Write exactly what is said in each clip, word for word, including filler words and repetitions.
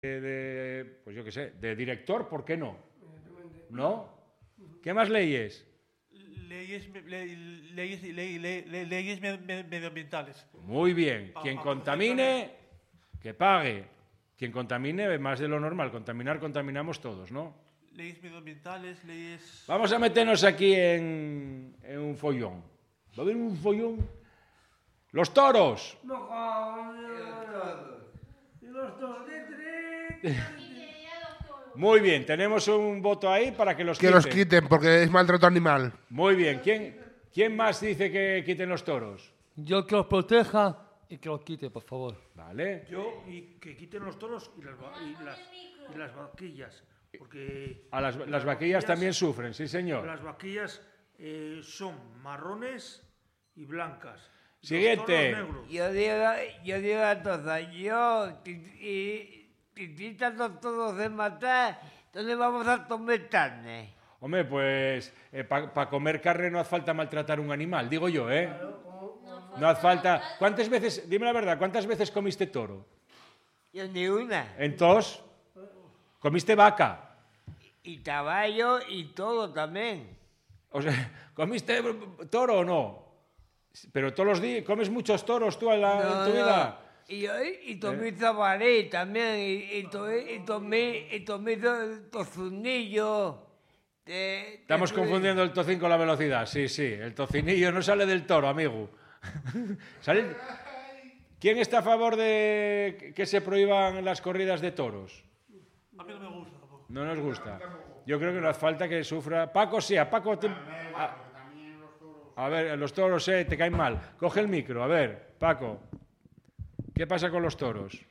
de, pues yo qué sé, de director, ¿por qué no? ¿No? ¿Qué más leyes? Leyes, le- leyes, le- le- le- leyes me- me- medioambientales. Muy bien. Pa- Quien pa- contamine, que pague. Quien contamine, más de lo normal. Contaminar, contaminamos todos, ¿no? Leyes medioambientales, leyes... Vamos a meternos aquí en, en un follón. ¿Va a haber un follón? ¡Los toros! No jodas. Y los toros de tres. Muy bien, tenemos un voto ahí para que los Que quiten. los quiten, porque es maltrato animal. Muy bien. ¿Quién, ¿Quién más dice que quiten los toros? Yo que los proteja y que los quite, por favor. Vale. Yo, y que quiten los toros y las, va- y las, y las vaquillas. Porque A las, las vaquillas también sufren, sí señor. las vaquillas eh, son marrones y blancas. Los Siguiente. toros negros. Yo digo, yo digo a todos, yo, y, y quitando todos de matar, ¿dónde vamos a comer carne? Hombre, pues eh, para comer carne no hace falta maltratar un animal, digo yo, ¿eh? No hace falta... ¿Cuántas veces, dime la verdad, cuántas veces comiste toro? Yo ni una. Entonces, comiste vaca. Y caballo y todo también. O sea, ¿comiste toro o no? Pero todos los días, ¿comes muchos toros tú en, la, en tu vida? Y, y tomé zabalí también, y, y, tomé, y tomé, y tomé to- tozunillo. de- Estamos de- confundiendo el tocín con la velocidad. Sí, sí, el tocinillo no sale del toro, amigo. ¿Sale? ¿Quién está a favor de que se prohíban las corridas de toros? A mí no me gusta tampoco. No nos gusta. Yo creo que no hace falta que sufra. Paco, sí, a Paco... te- A, a ver, los toros, eh, te caen mal. Coge el micro, a ver, Paco. ¿Qué pasa con los toros?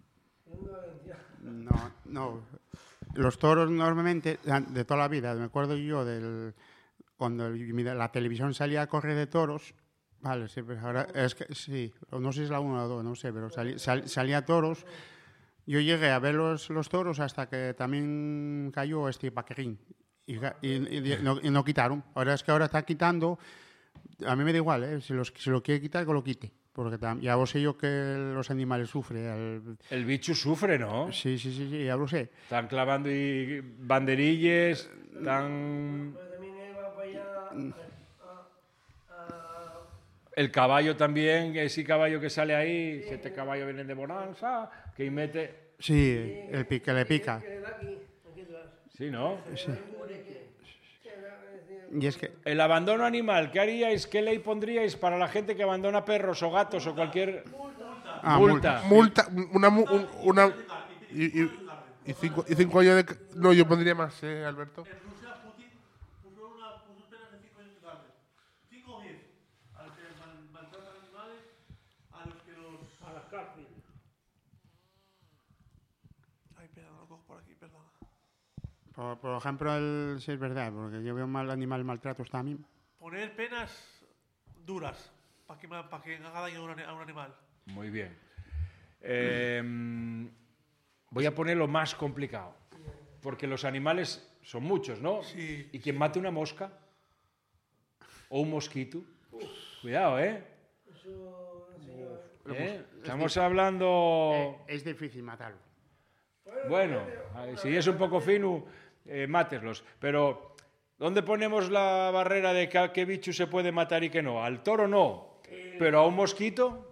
No, no. Los toros normalmente, de toda la vida, me acuerdo yo del cuando el- la televisión salía a correr de toros, vale, sí, pero ahora es que sí, no sé si es la uno o la dos, no sé, pero sali- sal- salía toros. Yo llegué a ver los, los toros hasta que también cayó este Paquerín y, ga- y- y- y no, y no quitaron. Ahora es que ahora está quitando, a mí me da igual, ¿eh? Si, los, si lo quiere quitar, que lo quite. Porque tam- ya lo sé yo que los animales sufren. el- El bicho sufre, ¿no? Sí, sí, sí, sí, ya lo sé. Están clavando y banderilles, están... Pero también él va para allá. a- a- El caballo también, ese caballo que sale ahí, siete caballos vienen de Bonanza, que mete... Sí, el pi- que le pica. que le da aquí, aquí atrás. Sí, ¿no? Y es que El abandono animal, ¿qué haríais, qué ley pondríais para la gente que abandona perros o gatos o cualquier... ah, multa. Multa, una, mu- un- una y, y- y cinco, y cinco años de... ca- No, yo pondría más, ¿eh, Alberto? En Rusia, Putin puso, una, puso penas de cinco años de cárcel. cinco o diez. A los que mal- maltratan animales, a los que los... A las cárceles. Ay, espera, no lo cojo por aquí, perdón. Por, por ejemplo, el, sí es verdad, porque yo veo mal animal maltratos también. Poner penas duras para que, pa que haga daño a un, ani- a un animal. Muy bien. Eh, voy a poner lo más complicado, porque los animales son muchos, ¿no? Sí. ¿Y quien mate una mosca? ¿O un mosquito? Cuidado, ¿eh? ¿Eh? Estamos hablando... Es difícil matarlo. Bueno, si es un poco fino, eh, máteslos. Pero, ¿dónde ponemos la barrera de que, qué bicho se puede matar y qué no? Al toro no, pero a un mosquito...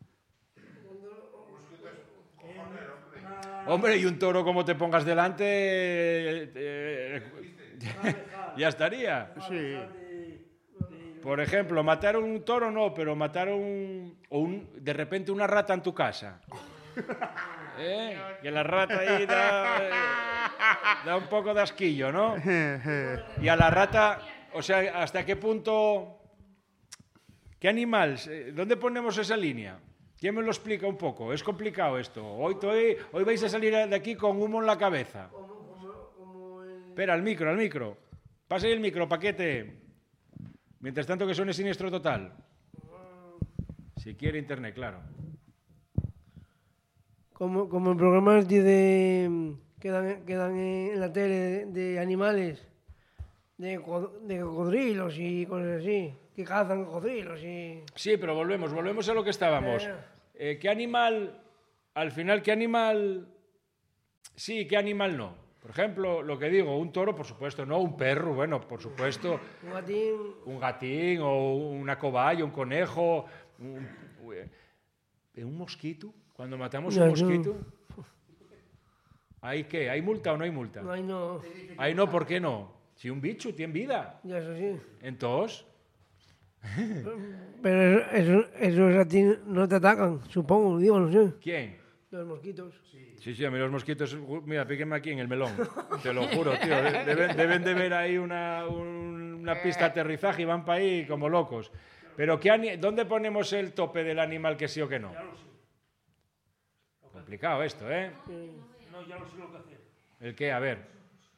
Hombre, y un toro como te pongas delante, eh, eh, ya estaría. Sí. Por ejemplo, matar a un toro no, pero matar a un, o un, de repente una rata en tu casa. ¿Eh? Que la rata ahí da, eh, da un poco de asquillo, ¿no? Y a la rata, o sea, ¿hasta qué punto? ¿Qué animal? eh, ¿Dónde ponemos esa línea? ¿Quién me lo explica un poco? Es complicado esto. Hoy, hoy, hoy vais a salir de aquí con humo en la cabeza. Espera, al micro, al micro. Pasa ahí el micro, paquete. Mientras tanto que suene Siniestro Total. Si quiere internet, claro. Como, como en programas de, de- que, dan, que dan en la tele de, de animales, de, co- de cocodrilos y cosas así, que cazan cocodrilos y... Sí, pero volvemos, volvemos a lo que estábamos. Eh, ¿Qué animal, al final, qué animal Sí, ¿qué animal no? Por ejemplo, lo que digo, un toro, por supuesto, no, un perro, bueno, por supuesto, Un gatín. un gatín o una cobaya, un conejo, un, un mosquito. Cuando matamos Ya, un no. mosquito, ¿hay qué? ¿Hay multa o no hay multa? Ay, no. Ahí no, ¿por qué no? Si un bicho tiene vida. Ya, eso sí. Entonces, Pero eso- eso- esos a ti no te atacan, supongo, digo, no sé. ¿quién? Los mosquitos. Sí, sí, a mí los mosquitos, mira, píquenme aquí en el melón, te lo juro, tío. de- Deben, deben de ver ahí una, un- una pista de aterrizaje y van para ahí como locos. Pero ¿qué ani- ¿dónde ponemos el tope del animal que sí o que no? Complicado esto, ¿eh? No, ya lo sé lo que hacer. ¿El qué? A ver.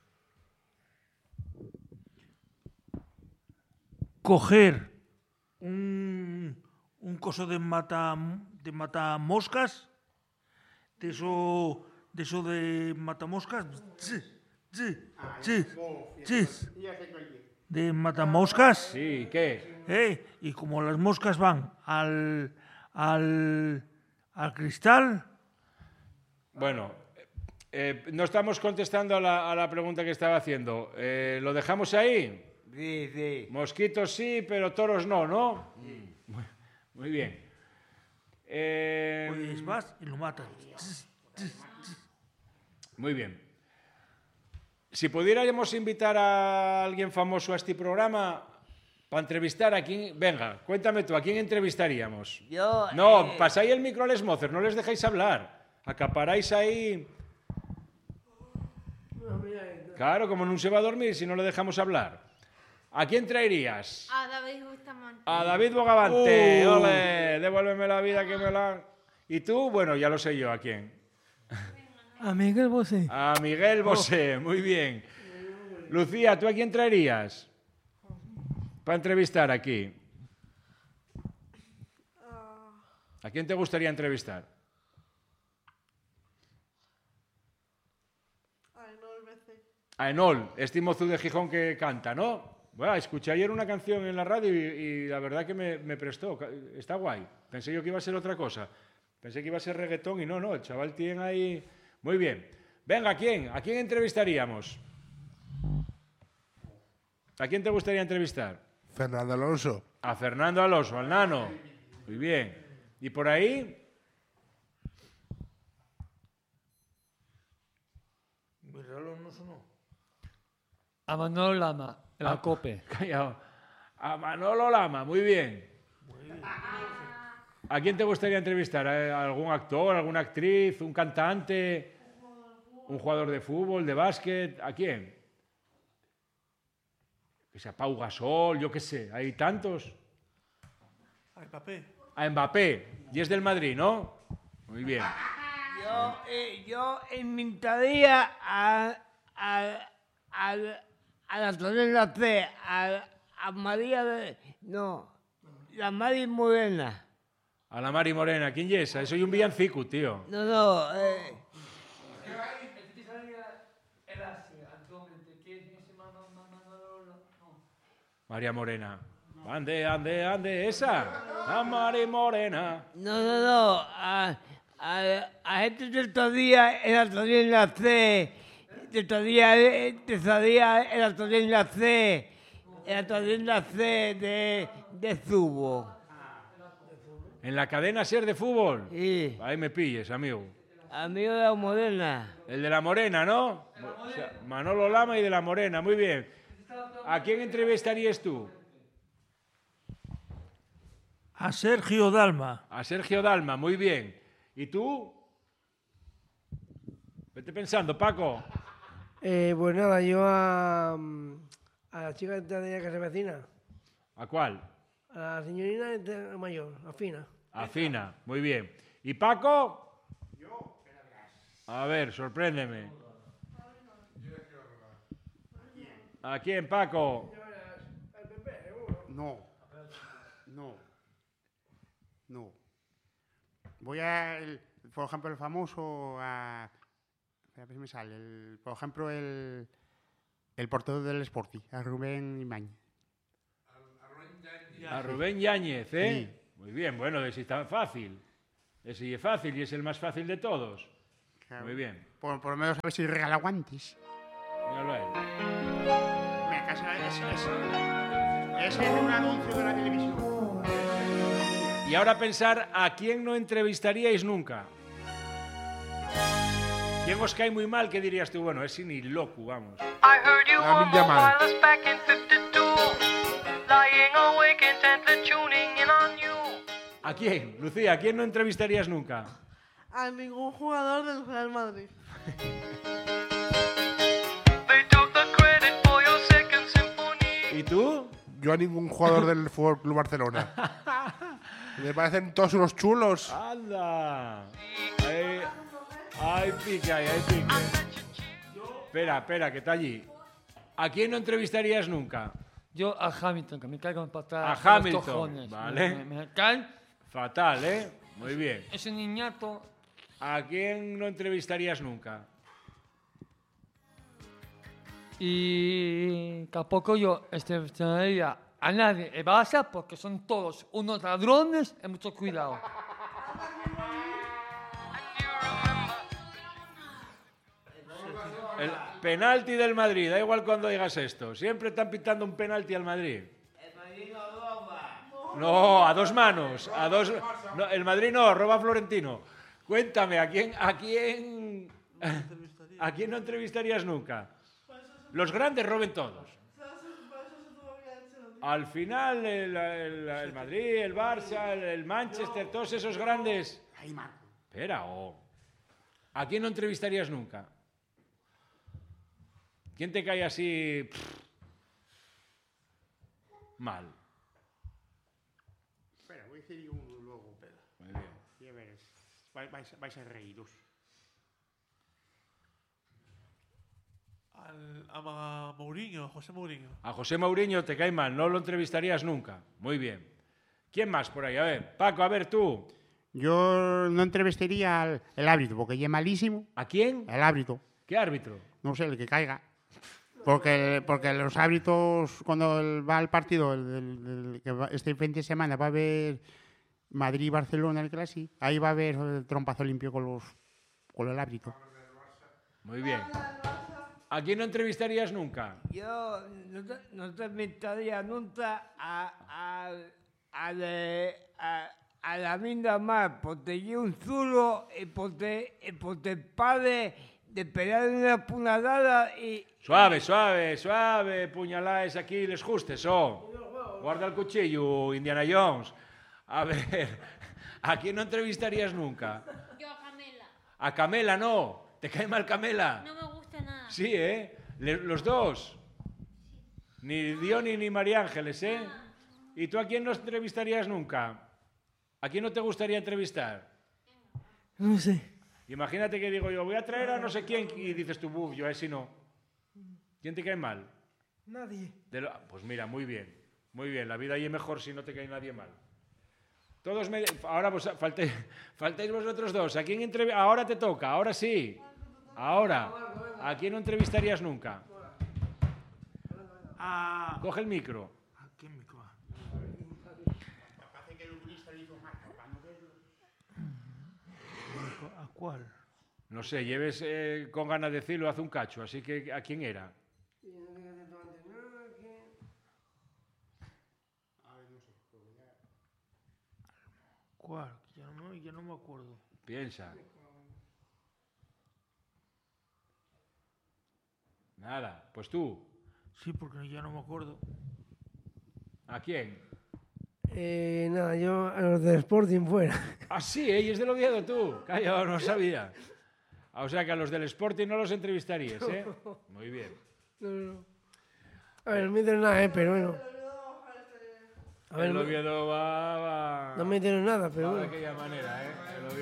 Coger un, un coso de mata de matamoscas, de eso de eso de matamoscas, sí, sí, sí, sí, de matamoscas, Sí, ¿qué? ¿eh? Y como las moscas van al al al cristal, Bueno, eh, no estamos contestando a la, a la pregunta que estaba haciendo. Eh, ¿Lo dejamos ahí? Sí, sí. Mosquitos sí, pero toros no, ¿no? Muy, muy bien. Eh, pues vas y lo matas. Muy bien. Si pudiéramos invitar a alguien famoso a este programa para entrevistar a quién... Venga, cuéntame tú, ¿a quién entrevistaríamos? Yo, No, eh, pasáis el micro al Smocer, no les dejáis hablar. Acaparáis ahí... Claro, como no se va a dormir si no le dejamos hablar. ¿A quién traerías? A David Bustamante. A David Bogavante. Oh. ¡Ole! Devuélveme la vida que me la... ¿Y tú? Bueno, ya lo sé yo, ¿a quién? A Miguel Bosé. A Miguel Bosé, muy bien. Lucía, ¿tú a quién traerías? Para entrevistar aquí. ¿A quién te gustaría entrevistar? A Enol, este mozo de Gijón que canta, ¿no? Bueno, escuché ayer una canción en la radio y, y la verdad que me, me prestó. Está guay. Pensé yo que iba a ser otra cosa. Pensé que iba a ser reggaetón y no, no. El chaval tiene ahí... Muy bien. Venga, ¿a quién? ¿A quién entrevistaríamos? ¿A quién te gustaría entrevistar? Fernando Alonso. A Fernando Alonso, al nano. Muy bien. ¿Y por ahí? Míralo, no sonó. A Manolo Lama, el Acope. Callao. A Manolo Lama, muy bien. ¿A quién te gustaría entrevistar? ¿A algún actor, alguna actriz, un cantante, un jugador de fútbol, de básquet? ¿A quién? Que sea Pau Gasol, yo qué sé, hay tantos. Ay, papé. A Mbappé, y es del Madrid, ¿no? Muy bien. Yo, eh, yo invitaría a, a, a, a la Torena C, a, a María de... No, la Mari Morena. A la Mari Morena, ¿quién es esa? Soy un villancico, tío. No, no, eh, María Morena. Ande, ande, ande, esa. La Mari Morena. no, no, no, a, a, a gente de estos días en la Torena C, de estos días, de estos días en la Torena C, en la Torena C de, de Zubo. En la cadena Ser de fútbol. Sí, Ahí me pilles, amigo. amigo de la Morena. El de la Morena, ¿no? O sea, Manolo Lama y de la Morena, muy bien. ¿A quién entrevistarías tú? A Sergio Dalma. A Sergio Dalma, muy bien. ¿Y tú? Vete pensando, Paco. Eh, pues nada, yo a, a la chica de que se vecina, ¿A cuál? a la señorina de- mayor, a Fina. A Fina, muy bien. ¿Y Paco? A ver, sorpréndeme. ¿A quién, Paco? No. No. No. Voy a, el- por ejemplo, el famoso, a, a ver si me sale, el- por ejemplo, el, el portero del Sporting, a Rubén Imañez. A Rubén Yáñez, ¿eh? Sí. Muy bien, bueno, ese está fácil. Ese es fácil y es el más fácil de todos. Muy bien. Por, por lo menos a ver si regala guantes. Míralo a él. Mira, casa es, es, es un anuncio de la televisión. Y ahora pensar a quién no entrevistaríais nunca. ¿Quién os cae muy mal? ¿Qué dirías tú? Bueno, es ni loco, vamos. Lamin Yamal. ¿A quién? Lucía, ¿a quién no entrevistarías nunca? A ningún jugador del Real Madrid. ¿Y tú? Yo a ningún jugador del Fútbol Club Barcelona. Me parecen todos unos chulos. ¡Anda! Ay, ay pique, ay, ay, pique. Espera, espera, que está allí. ¿A quién no entrevistarías nunca? Yo a Hamilton, que me caigo en patadas. A los Hamilton, cojones. vale. Me, me caen. Fatal, ¿eh? Muy bien. Ese niñato. ¿A quién no entrevistarías nunca? Y tampoco yo entrevistaría a nadie en Barça porque son todos unos ladrones y mucho cuidado. El penalti del Madrid, da igual cuando digas esto. Siempre están pitando un penalti al Madrid. No, a dos manos. A dos... No, el Madrid no, roba Florentino. Cuéntame, ¿a quién, a quién, a quién no entrevistarías nunca? Los grandes roben todos. Al final, el, el, el Madrid, el Barça, el, el Manchester, todos esos grandes. Espera, oh. ¿A quién no entrevistarías nunca? ¿Quién te cae así pff, mal? Espera, voy a decir uno luego. Espera. Muy bien. Y a ver, vais, vais, vais a reíros. Al, a Mourinho, a José Mourinho. A José Mourinho te cae mal, no lo entrevistarías nunca. Muy bien. ¿Quién más por ahí? A ver, Paco, a ver tú. Yo no entrevistaría al el árbitro, porque ya es malísimo. ¿A quién? El árbitro. ¿Qué árbitro? No sé, el que caiga. Porque, porque los árbitros, cuando el- va al partido, el, el- el que va- este fin de semana va a haber Madrid-Barcelona, el clásico, ahí va a haber el trompazo limpio con, los, con el árbitro. Muy bien. ¿A quién no entrevistarías nunca? Yo no te, no te invitaría nunca a, a, a, de- a, a la minda más, porque yo un zulo y porque, y porque padre de pegar una puñalada y... Suave, suave, suave, puñaláis aquí les justes, oh. Guarda el cuchillo, Indiana Jones. A ver, ¿a quién no entrevistarías nunca? Yo a Camela. A Camela no. ¿Te cae mal Camela? No me gusta nada. Sí, ¿eh? Le- los dos. Ni Diony ni María Ángeles, ¿eh? ¿Y tú a quién no entrevistarías nunca? ¿A quién no te gustaría entrevistar? No sé. Imagínate que digo yo, voy a traer a no sé quién y dices tú, buf, yo a ese no. ¿Quién te cae mal? Nadie. De lo- Pues mira, muy bien, muy bien. La vida ahí es mejor si no te cae nadie mal. Todos me... Ahora pues, falte- faltáis vosotros dos. ¿A quién entrev- Ahora te toca, ahora sí. Ahora. ¿A quién no entrevistarías nunca? A... Coge el micro. ¿A qué micro? ¿A cuál? No sé, lleves eh, con ganas de decirlo hace un cacho, así que ¿a quién era? ¿Cuál? Ya no, me- ya no me acuerdo. Piensa. Nada, pues tú. Sí, porque ya no me acuerdo. ¿A quién? Eh, nada, yo a los del Sporting fuera. Ah, sí, ¿eh? ¿Y es del Oviedo tú? Calla, no sabía. Ah, o sea que a los del Sporting no los entrevistarías, ¿eh? Muy bien. No, no, no. A ver, no me dieron nada, eh, pero bueno. A ver, El no, Oviedo va... va no me dieron nada, pero va de bueno. aquella manera, ¿eh? El Oviedo